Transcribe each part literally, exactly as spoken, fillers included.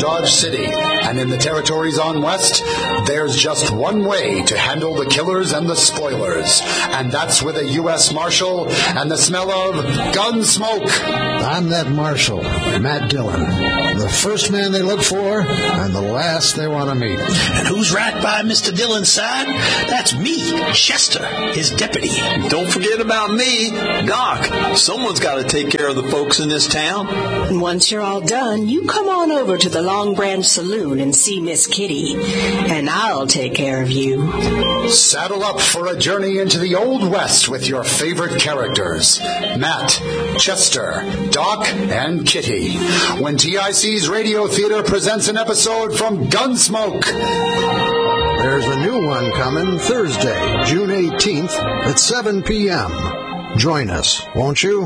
Dodge City. And in the territories on West, there's just one way to handle the killers and the spoilers. And that's with a U S Marshal and the smell of gun smoke. I'm that Marshal, Matt Dillon. The first man they look for and the last they want to meet. And who's right by Mister Dillon's side? That's me, Chester, his deputy. Don't forget about me, Doc. Someone's got to take care of the folks in this town. And once you're all done, you come on over to the Long Branch Saloon and see Miss Kitty, and I'll take care of you. Saddle up for a journey into the Old West with your favorite characters, Matt, Chester, Doc, and Kitty, when T I C's Radio Theater presents an episode from Gunsmoke. There's a new one coming Thursday, June eighteenth at seven p.m. Join us, won't you?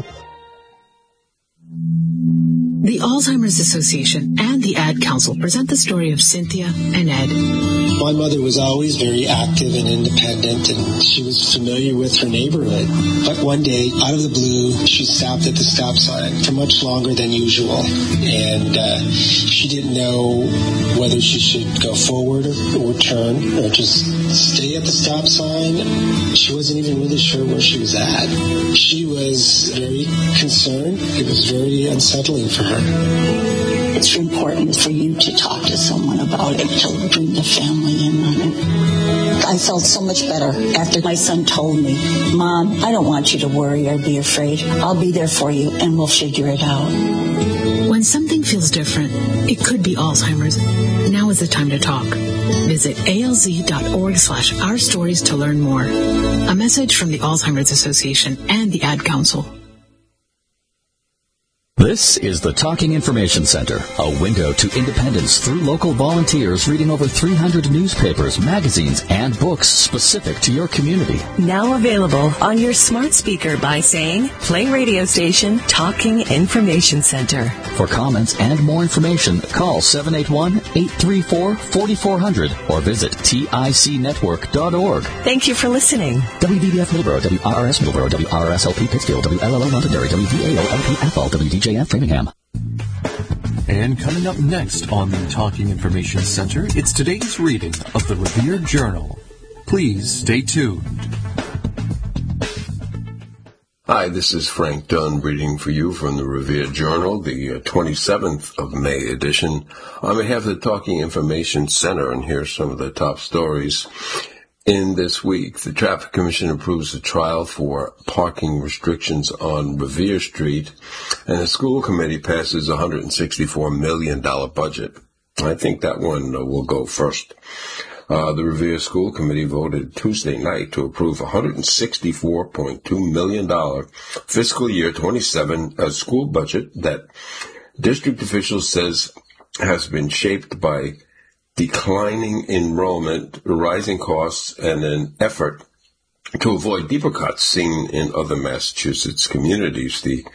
The Alzheimer's Association and the Ad Council present the story of Cynthia and Ed. My mother was always very active and independent, and she was familiar with her neighborhood. But one day, out of the blue, she stopped at the stop sign for much longer than usual. And uh, she didn't know whether she should go forward or, or turn or just stay at the stop sign. She wasn't even really sure where she was at. She was very concerned. It was very unsettling for her. It's important for you to talk to someone about it, to bring the family in on it. I felt so much better after my son told me, Mom, I don't want you to worry or be afraid. I'll be there for you and we'll figure it out. When something feels different, it could be Alzheimer's. Now is the time to talk. Visit alz.org slash our stories to learn more. A message from the Alzheimer's Association and the Ad Council. This is the Talking Information Center, a window to independence through local volunteers reading over three hundred newspapers, magazines, and books specific to your community. Now available on your smart speaker by saying, play radio station Talking Information Center. For comments and more information, call seven eight one, eight three four, four four zero zero or visit tic network dot org. Thank you for listening. W B B F Middleborough, W R R S Middleborough, W R R S L P Pittsfield, W L L O Londonderry, W V A O L P F L, W D J F Framingham. And coming up next on the Talking Information Center, it's today's reading of the Revere Journal. Please stay tuned. Hi, this is Frank Dunn reading for you from the Revere Journal, the twenty-seventh of May edition, on behalf of the Talking Information Center, and here's some of the top stories. In this week, the Traffic Commission approves a trial for parking restrictions on Revere Street, and the school committee passes a one hundred sixty-four million dollars budget. I think that one uh, will go first. Uh, the Revere School Committee voted Tuesday night to approve a one hundred sixty-four point two million dollars fiscal year twenty-seven uh, school budget that district officials says has been shaped by declining enrollment, rising costs, and an effort to avoid deeper cuts seen in other Massachusetts communities. The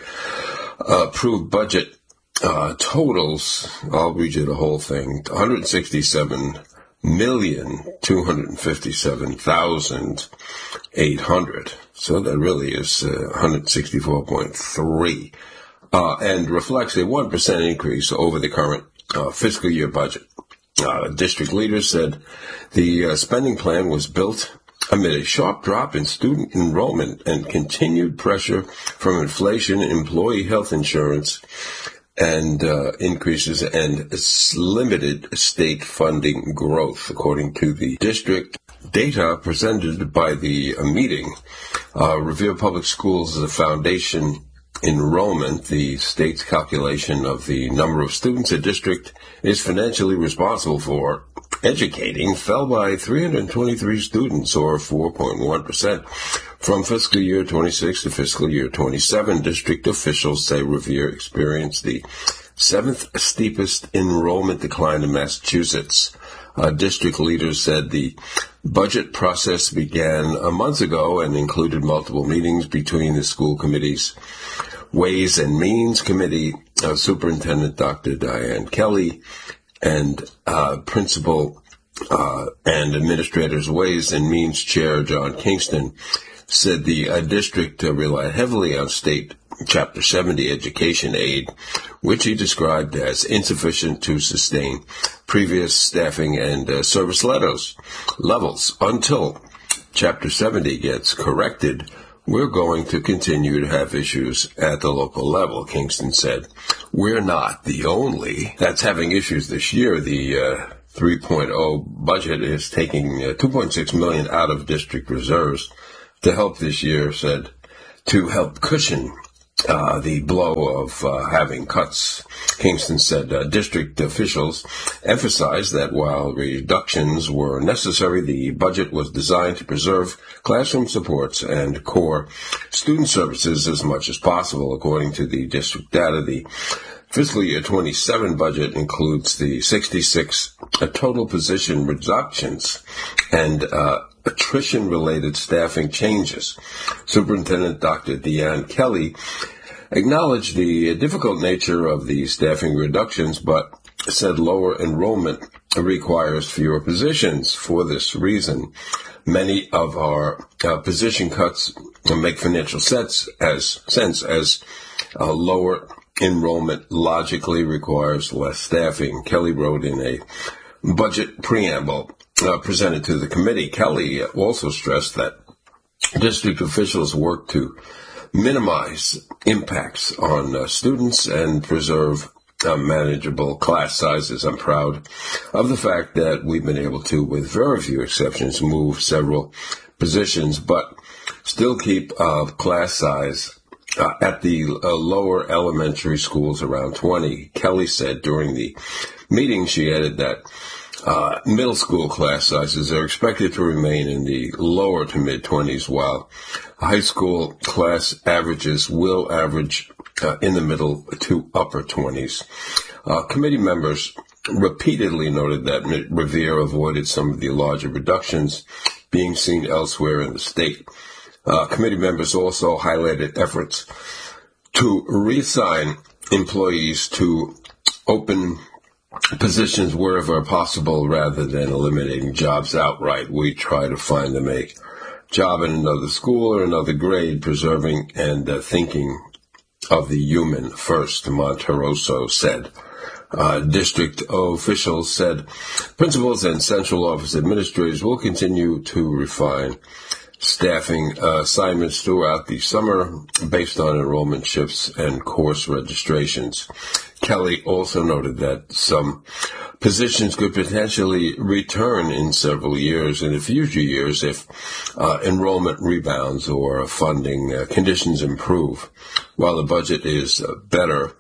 uh, approved budget uh, totals, I'll read you the whole thing, one hundred sixty-seven million, two hundred fifty-seven thousand, eight hundred. So that really is uh, one hundred sixty-four point three, uh, and reflects a one percent increase over the current uh, fiscal year budget. Uh, district leaders said the uh, spending plan was built amid a sharp drop in student enrollment and continued pressure from inflation, employee health insurance, and uh, increases and limited state funding growth, according to the district data presented by the uh, meeting. Uh, Revere Public Schools is a foundation enrollment, the state's calculation of the number of students a district is financially responsible for educating, fell by three hundred twenty-three students, or four point one percent, from fiscal year twenty-six to fiscal year twenty-seven. District officials say Revere experienced the seventh steepest enrollment decline in Massachusetts. Uh, district leaders said the budget process began a month ago and included multiple meetings between the school committee's Ways and Means Committee, uh, Superintendent Doctor Diane Kelly, and uh, Principal uh, and Administrators Ways and Means Chair John Kingston said the uh, district uh, relied heavily on state Chapter seventy Education Aid, which he described as insufficient to sustain previous staffing and uh, service levels. levels. Until Chapter seventy gets corrected, we're going to continue to have issues at the local level, Kingston said. We're not the only that's having issues this year. The uh, three point oh budget is taking uh, two point six million dollars out of district reserves to help this year, said, to help cushion uh, the blow of uh, having cuts. Kingston said uh, district officials emphasized that while reductions were necessary, the budget was designed to preserve classroom supports and core student services as much as possible. According to the district data, the fiscal year twenty-seven budget includes the sixty-six uh, total position reductions and uh, attrition-related staffing changes. Superintendent Doctor Deanne Kelly acknowledged the difficult nature of the staffing reductions, but said lower enrollment requires fewer positions. For this reason, many of our uh, position cuts make financial sense as, sense as uh, lower enrollment logically requires less staffing. Kelly wrote in a budget preamble uh, presented to the committee. Kelly also stressed that district officials work to minimize impacts on uh, students and preserve uh, manageable class sizes. I'm proud of the fact that we've been able to, with very few exceptions, move several positions, but still keep uh, class size uh, at the uh, lower elementary schools around twenty. Kelly said during the meeting, she added that Uh, middle school class sizes are expected to remain in the lower to mid-twenties, while high school class averages will average uh, in the middle to upper twenties. Uh, committee members repeatedly noted that Revere avoided some of the larger reductions being seen elsewhere in the state. Uh, committee members also highlighted efforts to reassign employees to open positions wherever possible rather than eliminating jobs outright. We try to find them a job in another school or another grade, preserving and uh, thinking of the human first, Monteroso said. Uh, district officials said principals and central office administrators will continue to refine staffing uh, assignments throughout the summer based on enrollment shifts and course registrations. Kelly also noted that some positions could potentially return in several years, in the future years, if uh, enrollment rebounds or funding uh, conditions improve. While the budget is uh, better,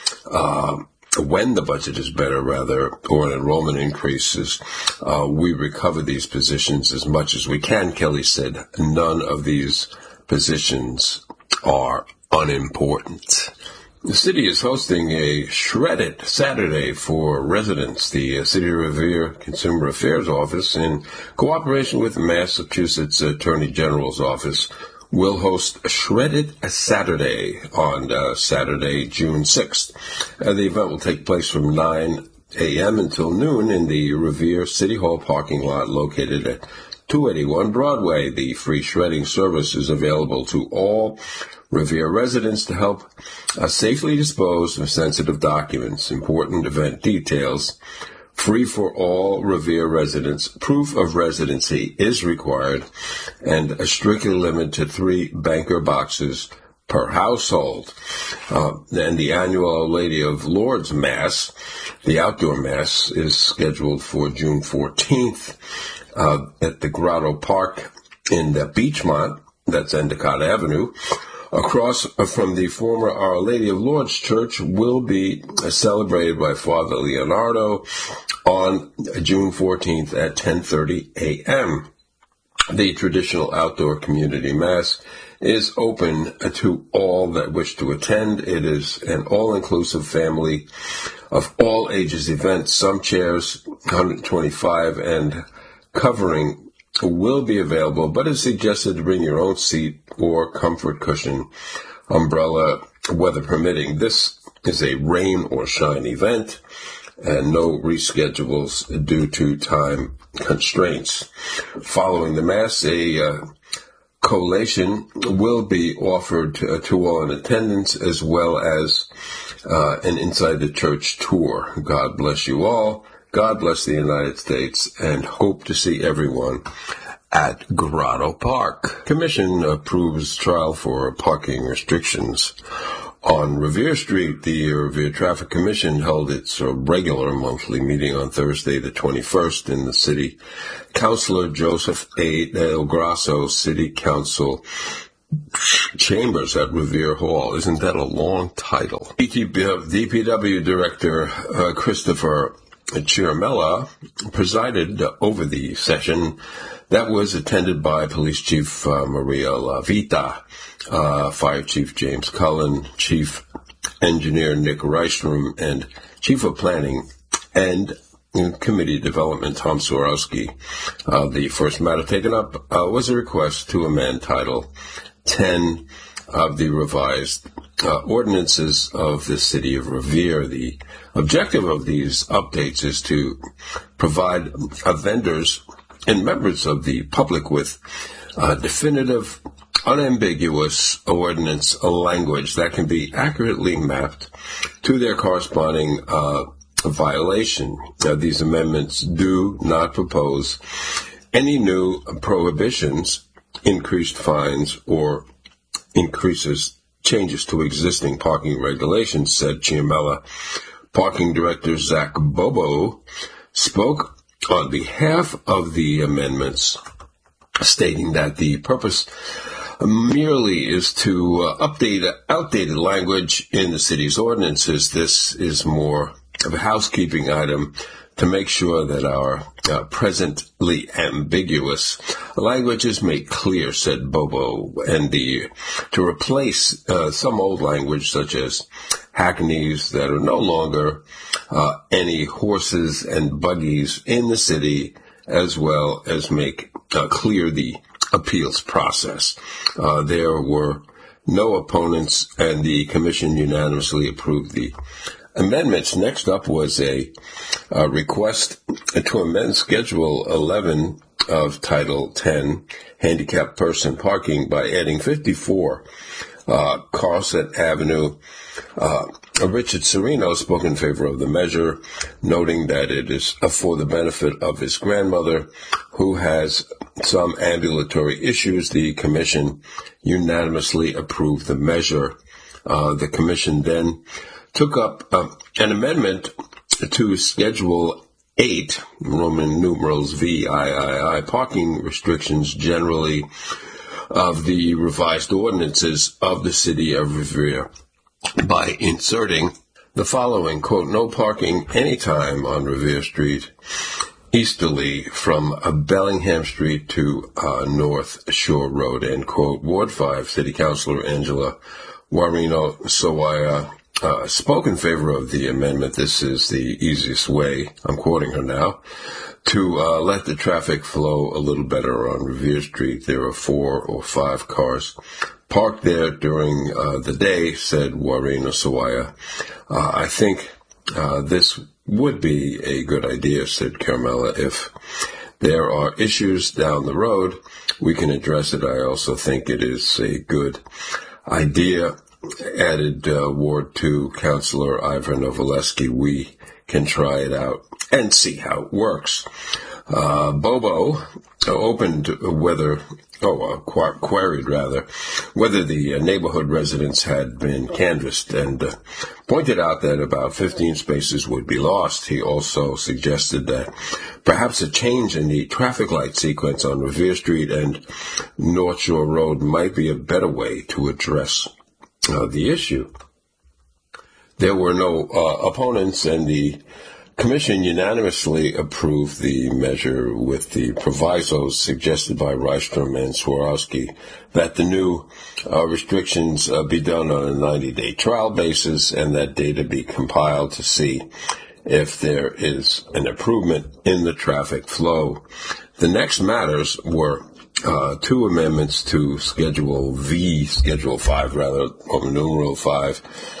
uh, when the budget is better, rather, or an enrollment increases, uh, we recover these positions as much as we can, Kelly said. None of these positions are unimportant. The city is hosting a Shred It Saturday for residents. The City of Revere Consumer Affairs Office, in cooperation with the Massachusetts Attorney General's Office, will host Shred It Saturday on uh, Saturday, June sixth. Uh, the event will take place from nine a.m. until noon in the Revere City Hall parking lot located at two eighty-one Broadway. The free shredding service is available to all Revere residents to help uh, safely dispose of sensitive documents. Important event details. Free for all Revere residents. Proof of residency is required and strictly limited to three banker boxes per household. Uh, and the annual Our Lady of Lourdes Mass, the outdoor Mass, is scheduled for June fourteenth uh, at the Grotto Park in the Beachmont. That's Endicott Avenue. Across from the former Our Lady of Lourdes Church will be celebrated by Father Leonardo on June fourteenth at ten thirty a.m. The traditional outdoor community mass is open to all that wish to attend. It is an all-inclusive family of all ages event. Some chairs, one hundred twenty-five, and covering will be available, but it's suggested to bring your own seat or comfort cushion, umbrella, weather permitting. This is a rain or shine event, and no reschedules due to time constraints. Following the Mass, a uh, collation will be offered to, to all in attendance, as well as uh, an Inside the Church tour. God bless you all. God bless the United States, and hope to see everyone at Grotto Park. Commission approves trial for parking restrictions. On Revere Street, the Revere Traffic Commission held its regular monthly meeting on Thursday the twenty-first in the city. Councilor Joseph A. Del Grasso, City Council Chambers at Revere Hall. Isn't that a long title? D P W Director uh, Christopher Ciaramella presided over the session that was attended by Police Chief uh, Maria LaVita, uh, Fire Chief James Cullen, Chief Engineer Nick Rystrom, and Chief of Planning and Committee Development Tom Swarovski. Uh, the first matter taken up uh, was a request to amend Title ten of the revised uh, ordinances of the City of Revere. The objective of these updates is to provide uh, vendors and members of the public with uh, definitive, unambiguous ordinance language that can be accurately mapped to their corresponding uh, violation. Uh, these amendments do not propose any new prohibitions, increased fines, or increases, changes to existing parking regulations, said Ciaramella. Parking Director Zach Bobo spoke on behalf of the amendments, stating that the purpose merely is to uh, update outdated language in the city's ordinances. This is more of a housekeeping item to make sure that our uh, presently ambiguous language is made clear, said Bobo, and the to replace uh, some old language such as hackneys that are no longer uh, any horses and buggies in the city, as well as make uh, clear the appeals process. Uh, there were no opponents, and the commission unanimously approved the amendments. Next up was a, a request to amend Schedule eleven of Title ten, Handicapped Person Parking, by adding fifty-four uh, Carset Avenue. Uh, Richard Serino spoke in favor of the measure, noting that it is for the benefit of his grandmother, who has some ambulatory issues. The commission unanimously approved the measure. Uh, the commission then took up uh, an amendment to Schedule eight, Roman numerals V I I I, parking restrictions generally of the revised ordinances of the City of Revere, by inserting the following, quote, no parking anytime on Revere Street easterly from uh, Bellingham Street to uh, North Shore Road, end quote. Ward five, City Councilor Angela Warino Sawaya uh, spoke in favor of the amendment. This is the easiest way, I'm quoting her now, to uh, let the traffic flow a little better on Revere Street. There are four or five cars parked there during uh, the day, said Warina Sawaya. Uh, I think uh, this would be a good idea, said Ciaramella. If there are issues down the road, we can address it. I also think it is a good idea, added uh, Ward two Councilor Ivor Novoleski. We can try it out and see how it works. Uh, Bobo opened whether, oh, uh, qu- queried rather, whether the uh, neighborhood residents had been canvassed, and uh, pointed out that about fifteen spaces would be lost. He also suggested that perhaps a change in the traffic light sequence on Revere Street and North Shore Road might be a better way to address uh, the issue. There were no uh, opponents, and the Commission unanimously approved the measure with the provisos suggested by Rystrom and Swarovski that the new uh, restrictions uh, be done on a ninety-day trial basis, and that data be compiled to see if there is an improvement in the traffic flow. The next matters were uh, two amendments to Schedule V, Schedule five rather, or numeral five,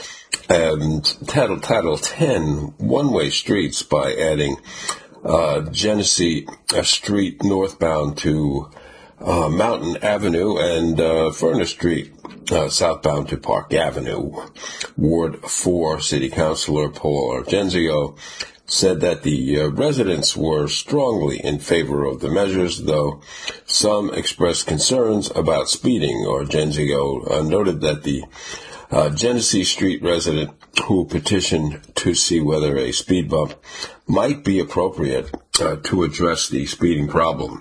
and Title, Title ten, one-way streets, by adding uh, Genesee Street northbound to uh, Mountain Avenue and uh, Furnace Street, uh, southbound to Park Avenue. Ward four City Councilor Paul Argenzio said that the uh, residents were strongly in favor of the measures, though some expressed concerns about speeding. Argenzio uh, noted that the uh, Genesee Street resident who petitioned to see whether a speed bump might be appropriate uh, to address the speeding problem.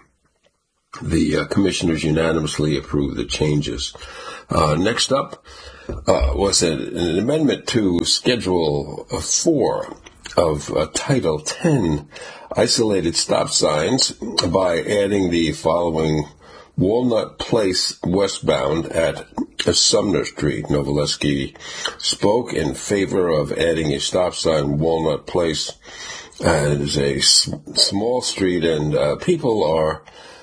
The uh, commissioners unanimously approved the changes. Uh, next up uh, was an, an amendment to Schedule four of uh, Title ten, isolated stop signs, by adding the following: Walnut Place westbound at Sumner Street. Novaleski spoke in favor of adding a stop sign, Walnut Place. Uh, it is a s- small street, and uh, people are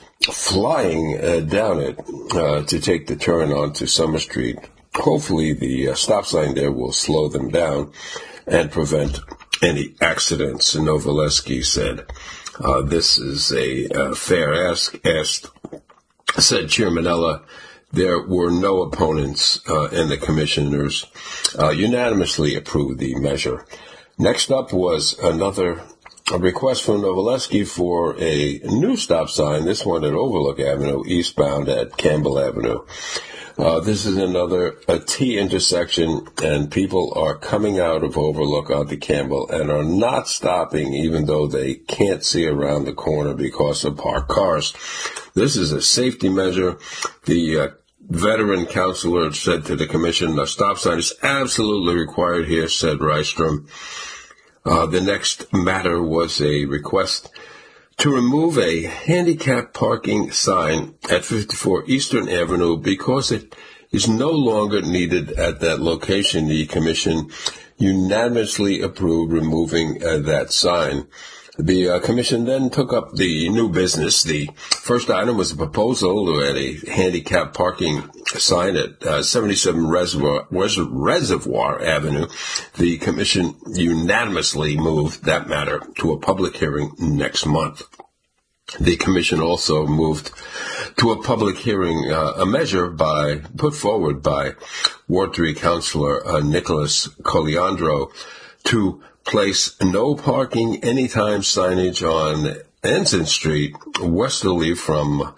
flying uh, down it uh, to take the turn onto Summer Street. Hopefully the uh, stop sign there will slow them down and prevent any accidents. Novaleski said, uh, this is a uh, fair ask, asked, said Chairman Ella. There were no opponents, uh, and the commissioners uh, unanimously approved the measure. Next up was another a request from Novaleski for a new stop sign, this one at Overlook Avenue, eastbound at Campbell Avenue. Uh, this is another a T intersection, and people are coming out of Overlook onto Campbell and are not stopping, even though they can't see around the corner because of parked cars. This is a safety measure. The uh, veteran counselor said to the commission, a stop sign is absolutely required here, said Rystrom. Uh, the next matter was a request to remove a handicap parking sign at fifty-four Eastern Avenue because it is no longer needed at that location. The commission unanimously approved removing uh, that sign. The uh, commission then took up the new business. The first item was a proposal to add a handicap parking sign at uh, seventy-seven Reservoir, Reservoir Avenue. The commission unanimously moved that matter to a public hearing next month. The commission also moved to a public hearing uh, a measure by put forward by Ward three Councilor uh, Nicholas Coliandro to place no parking anytime signage on Ensign Street, westerly from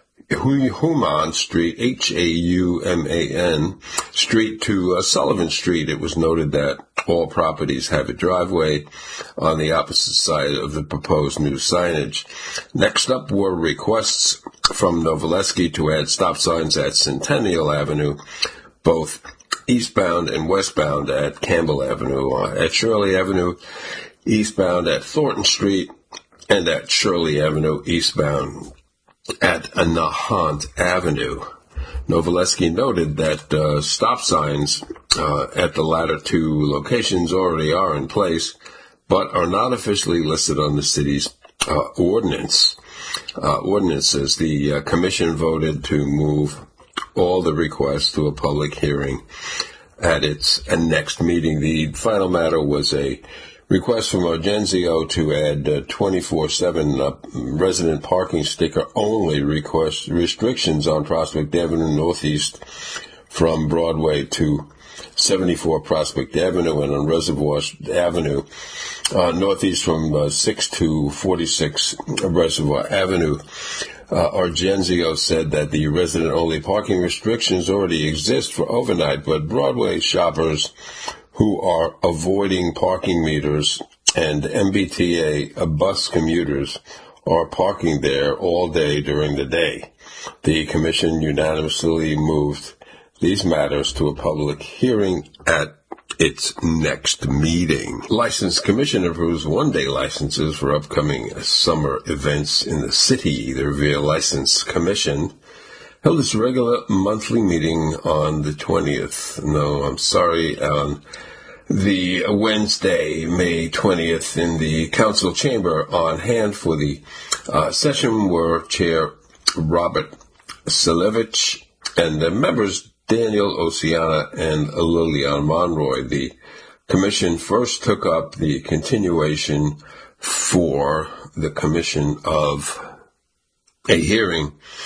Human Street, H A U M A N, Street to uh, Sullivan Street. It was noted that all properties have a driveway on the opposite side of the proposed new signage. Next up were requests from Novaleski to add stop signs at Centennial Avenue, both eastbound and westbound at Campbell Avenue, uh, at Shirley Avenue, eastbound at Thornton Street, and at Shirley Avenue, eastbound at Nahant Avenue. Novaleski noted that uh, stop signs uh, at the latter two locations already are in place, but are not officially listed on the city's uh, ordinance. Uh, ordinances. The uh, commission voted to move all the requests to a public hearing at its uh, next meeting. The final matter was a request from Argenzio to add uh, twenty-four seven uh, resident parking sticker only request restrictions on Prospect Avenue Northeast from Broadway to seventy-four Prospect Avenue, and on Reservoir Avenue uh, Northeast from uh, six to forty-six Reservoir Avenue. Uh, Argenzio said that the resident-only parking restrictions already exist for overnight, but Broadway shoppers who are avoiding parking meters and M B T A bus commuters are parking there all day during the day. The commission unanimously moved these matters to a public hearing at its next meeting. License Commission approves one-day licenses for upcoming summer events in the city. The Revere License Commission held its regular monthly meeting on the twentieth. No, I'm sorry, on the Wednesday, May twentieth, in the council chamber. On hand for the uh, session were Chair Robert Selevich and the members Daniel Oceana and Lillian Monroy. The commission first took up the continuation for the commission of a hearing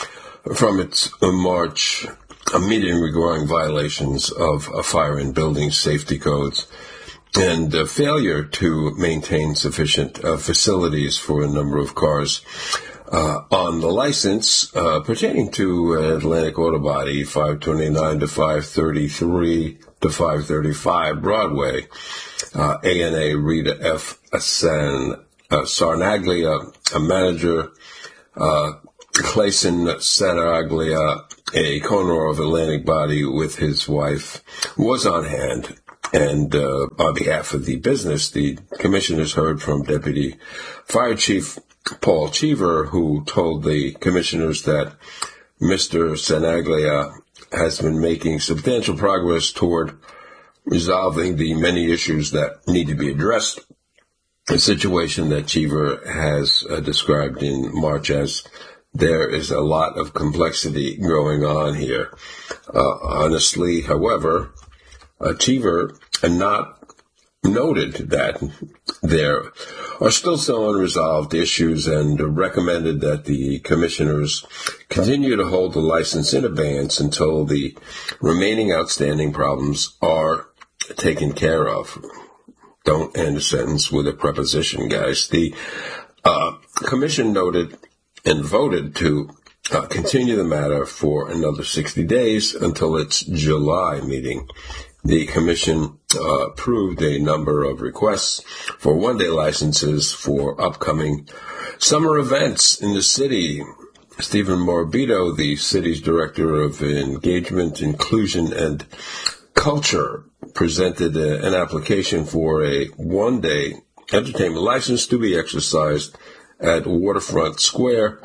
from its March a meeting regarding violations of uh, fire and building safety codes and uh, failure to maintain sufficient uh, facilities for a number of cars uh, on the license uh, pertaining to Atlantic Auto Body five twenty-nine to five thirty-three to five thirty-five Broadway. Uh, A N A Rita F. San, uh, Sarnaglia, a manager, uh, Clayson Sarnaglia, a co-owner of Atlantic Body with his wife, was on hand. And uh, on behalf of the business, the commissioners heard from Deputy Fire Chief Paul Cheever, who told the commissioners that Mister Sarnaglia has been making substantial progress toward resolving the many issues that need to be addressed. A situation that Cheever has uh, described in March as there is a lot of complexity going on here. Uh, honestly, however, uh, Cheever not noted that there are still some unresolved issues and recommended that the commissioners continue to hold the license in abeyance until the remaining outstanding problems are taken care of. Don't end a sentence with a preposition, guys. The uh, commission noted and voted to uh, continue the matter for another sixty days until its July meeting. The commission uh, approved a number of requests for one-day licenses for upcoming summer events in the city. Stephen Morbido, the city's director of engagement, inclusion, and culture, presented a, an application for a one-day entertainment license to be exercised at Waterfront Square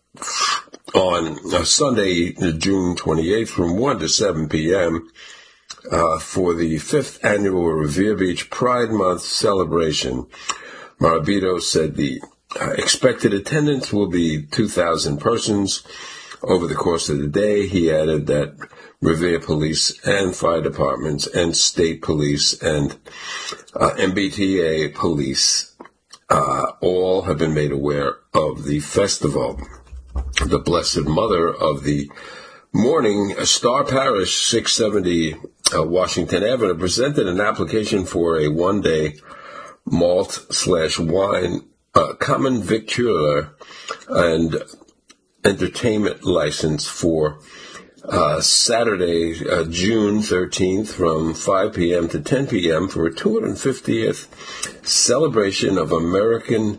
on uh, Sunday, June twenty-eighth, from one to seven p.m. Uh, for the fifth annual Revere Beach Pride Month celebration. Morbido said the uh, expected attendance will be two thousand persons over the course of the day. He added that Revere Police and fire departments and state police and uh, M B T A police uh, all have been made aware of the festival. The Blessed Mother of the Morning, Star Parish, six seventy uh, Washington Avenue, presented an application for a one-day malt slash wine uh, common victualler and entertainment license for uh, Saturday, uh, June thirteenth, from five p.m. to ten p.m. for a two hundred fiftieth celebration of American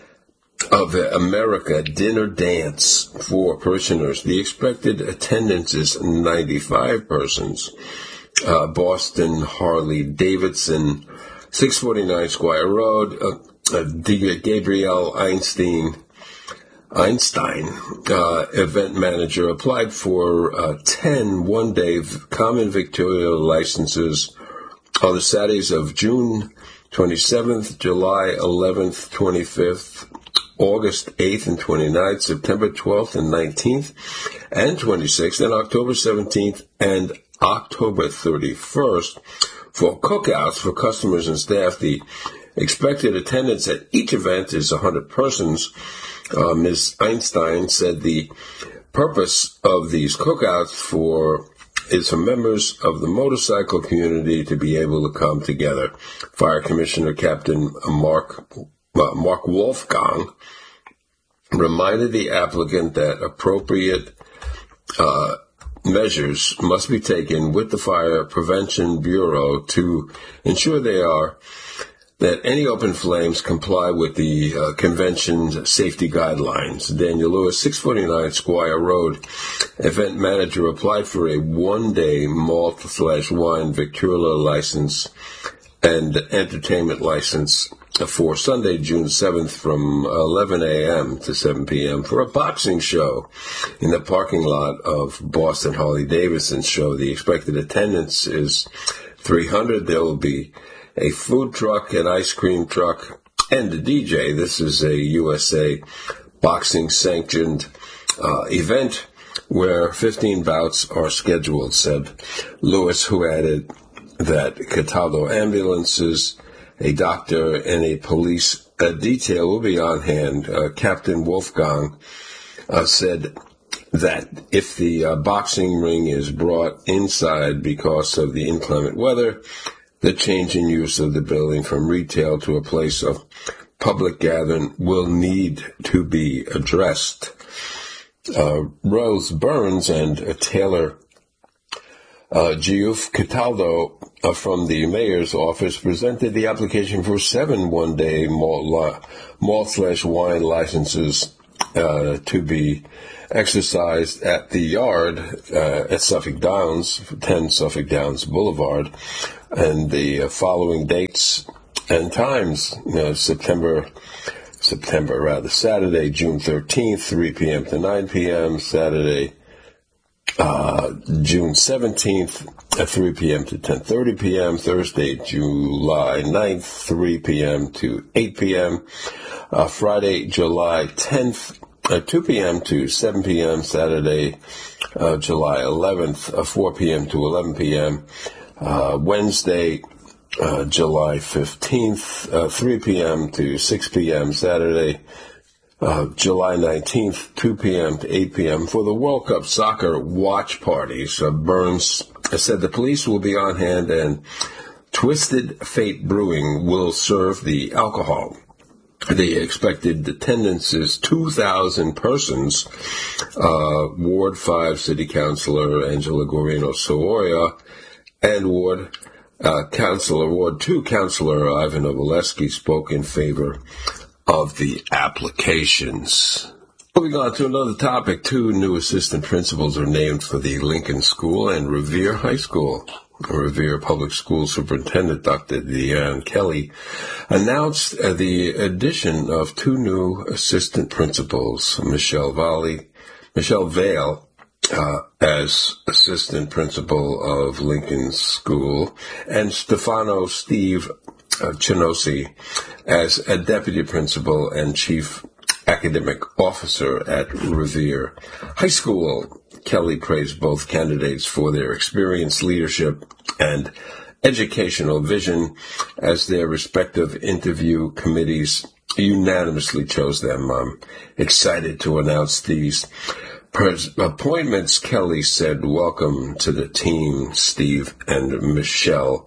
of America dinner dance for parishioners. The expected attendance is ninety-five persons. Uh, Boston Harley Davidson, six forty-nine Squire Road. Uh, uh, Gabrielle Einstein, Einstein, uh, event manager, applied for uh, ten one-day common victualler licenses on the Saturdays of June twenty-seventh, July eleventh, twenty-fifth, August eighth and twenty-ninth, September twelfth and nineteenth, and twenty-sixth, and October seventeenth and October thirty-first for cookouts for customers and staff. The expected attendance at each event is one hundred persons. Uh, Miz Einstein said the purpose of these cookouts for is for members of the motorcycle community to be able to come together. Fire Commissioner Captain Mark uh, Mark Wolfgang reminded the applicant that appropriate uh, measures must be taken with the Fire Prevention Bureau to ensure they are that any open flames comply with the uh, convention's safety guidelines. Daniel Lewis, six forty-nine Squire Road, event manager, applied for a one-day malt slash wine victualler license and entertainment license for Sunday, June seventh, from eleven a.m. to seven p.m. for a boxing show in the parking lot of Boston Harley Davidson show. The expected attendance is three hundred. There will be a food truck, an ice cream truck, and a D J. This is a U S A boxing sanctioned uh, event where fifteen bouts are scheduled, said Lewis, who added that Cataldo ambulances, a doctor, and a police uh, detail will be on hand. Uh, Captain Wolfgang uh, said that if the uh, boxing ring is brought inside because of the inclement weather, the change in use of the building from retail to a place of public gathering will need to be addressed. Uh, Rose Burns and uh, Taylor uh, Giuff Cataldo uh, from the mayor's office presented the application for seven one-day malt, li- malt slash wine licenses uh, to be exercised at the yard uh, at Suffolk Downs, ten Suffolk Downs Boulevard, and the uh, following dates and times: you know, September, September rather, Saturday, June thirteenth, three p.m. to nine p.m., Saturday, uh, June seventeenth, at three p.m. to ten thirty p.m., Thursday, July ninth, three p.m. to eight p.m., uh, Friday, July tenth, at two p.m. to seven p.m., Saturday, uh, July eleventh, uh, four p.m. to eleven p.m., uh, Wednesday, uh, July fifteenth, uh, three p.m. to six p.m., Saturday, uh, July nineteenth, two p.m. to eight p.m. For the World Cup soccer watch parties. Uh, Burns said the police will be on hand and Twisted Fate Brewing will serve the alcohol. The expected attendance is two thousand persons. Uh, Ward five City Councilor Angela Guarino Soroya and Ward uh, Councilor, Ward two Councilor Ivan Ovalesky spoke in favor of the applications. Moving on to another topic, two new assistant principals are named for the Lincoln School and Revere High School. Revere Public School Superintendent Doctor Deanne Kelly announced uh, the addition of two new assistant principals, Michelle Valley, Michelle Vale uh, as assistant principal of Lincoln School, and Stefano Steve uh, Chinosi as a deputy principal and chief academic officer at Revere High School. Kelly praised both candidates for their experience, leadership, and educational vision as their respective interview committees unanimously chose them. I'm excited to announce these pers- appointments. Kelly said, "Welcome to the team, Steve and Michelle.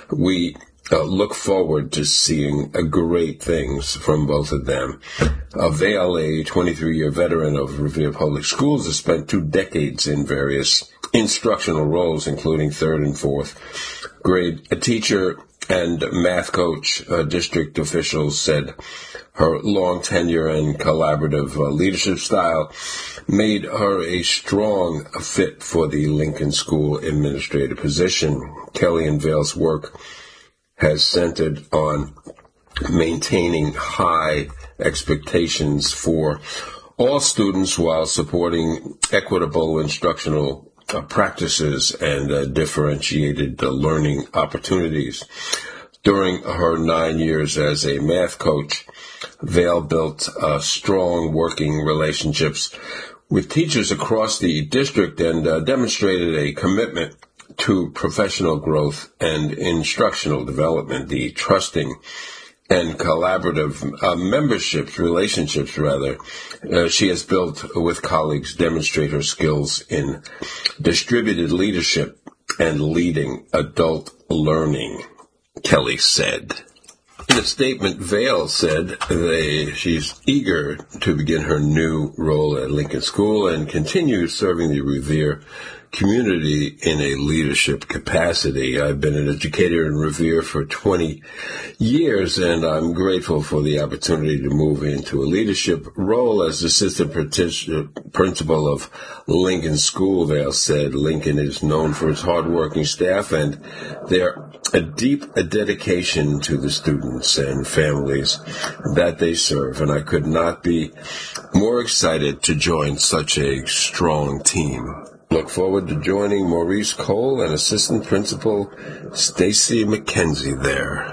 We Uh, look forward to seeing uh, great things from both of them." Uh, Vale, a twenty-three-year veteran of Revere Public Schools, has spent two decades in various instructional roles, including third and fourth grade a teacher and math coach. Uh, district officials said her long tenure and collaborative uh, leadership style made her a strong fit for the Lincoln School administrative position. Kelly and Vale's work has centered on maintaining high expectations for all students while supporting equitable instructional uh, practices and uh, differentiated uh, learning opportunities. During her nine years as a math coach, Vale built uh, strong working relationships with teachers across the district and uh, demonstrated a commitment to professional growth and instructional development. The trusting and collaborative uh, memberships, relationships rather, uh, she has built with colleagues demonstrate her skills in distributed leadership and leading adult learning, Kelly said. In a statement, Vale said they, she's eager to begin her new role at Lincoln School and continue serving the Revere community in a leadership capacity. I've been an educator in Revere for twenty years, and I'm grateful for the opportunity to move into a leadership role as assistant principal of Lincoln School, Vale said. Lincoln is known for its hardworking staff and their a deep a dedication to the students and families that they serve, and I could not be more excited to join such a strong team. Look forward to joining Maurice Cole and Assistant Principal Stacy McKenzie there.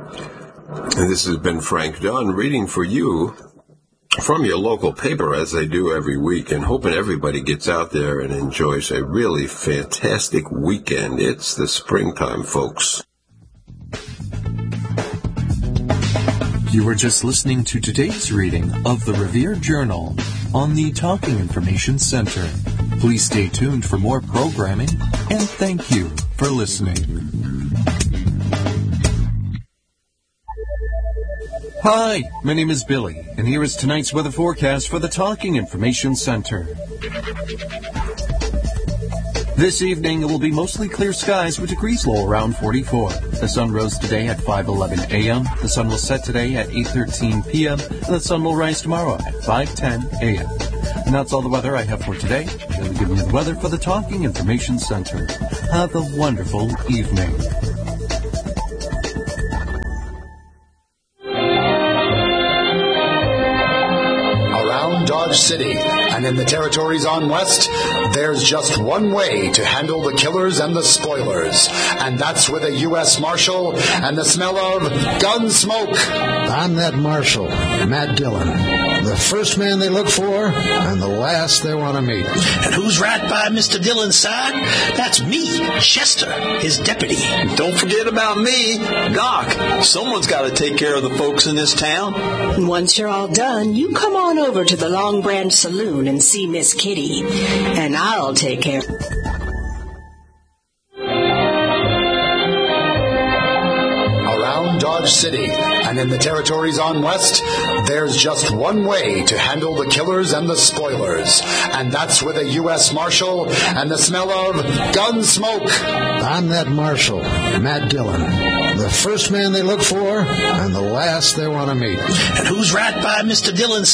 And this has been Frank Dunn reading for you from your local paper, as I do every week, and hoping everybody gets out there and enjoys a really fantastic weekend. It's the springtime, folks. You were just listening to today's reading of the Revere Journal. on the Talking Information Center. Please stay tuned for more programming, and thank you for listening. Hi, my name is Billy, and here is tonight's weather forecast for the Talking Information Center. This evening, it will be mostly clear skies with degrees low around forty-four. The sun rose today at five eleven a.m., the sun will set today at eight thirteen p.m., and the sun will rise tomorrow at five ten a.m. And that's all the weather I have for today. I'll be giving you the weather for the Talking Information Center. Have a wonderful evening. Dodge City, and in the territories on West, there's just one way to handle the killers and the spoilers, and that's with a U S Marshal and the smell of gun smoke. I'm that Marshal, Matt Dillon, the first man they look for and the last they want to meet. And who's right by Mister Dillon's side? That's me, Chester, his deputy. Don't forget about me, Doc. Someone's got to take care of the folks in this town. And once you're all done, you come on over to the Long Branch Saloon and see Miss Kitty, and I'll take care. Around Dodge City, and in the territories on West, there's just one way to handle the killers and the spoilers, and that's with a U S Marshal and the smell of gun smoke. I'm that Marshal, Matt Dillon, the first man they look for and the last they want to meet. And who's right by Mister Dillon's